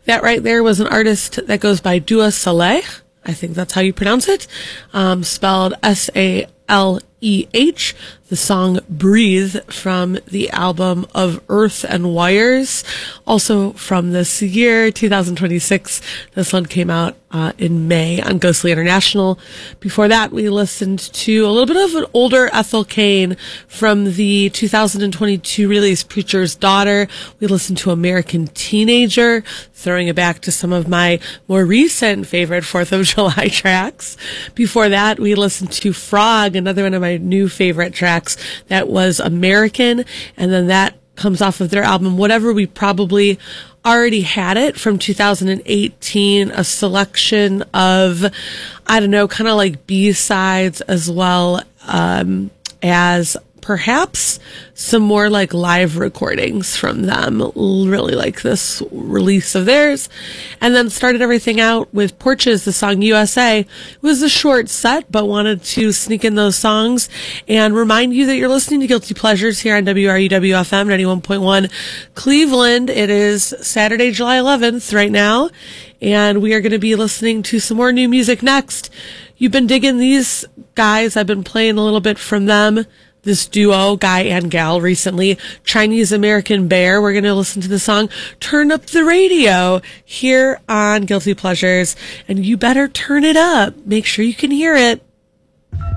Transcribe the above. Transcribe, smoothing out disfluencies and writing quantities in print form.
That right there was an artist that goes by Dua Saleh. I think that's how you pronounce it. Spelled Saleh. The song Breathe from the album Of Earth and Wires. Also from this year, 2026. This one came out in May on Ghostly International. Before that, we listened to a little bit of an older Ethel Cain from the 2022 release Preacher's Daughter. We listened to American Teenager, throwing it back to some of my more recent favorite 4th of July tracks. Before that, we listened to Frog, another one of my new favorite tracks. That was American, and then that comes off of their album Whatever We Probably Already Had It from 2018, a selection of, I don't know, kind of like B-sides as well as perhaps some more like live recordings from them. Really like this release of theirs. And then started everything out with Porches, the song USA. It was a short set, but wanted to sneak in those songs and remind you that you're listening to Guilty Pleasures here on WRUW-FM 91.1 Cleveland. It is Saturday, July 11th right now, and we are going to be listening to some more new music next. You've been digging these guys. I've been playing a little bit from them. This duo, guy and gal, recently, Chinese American Bear. We're going to listen to the song Turn Up the Radio here on Guilty Pleasures. And you better turn it up. Make sure you can hear it.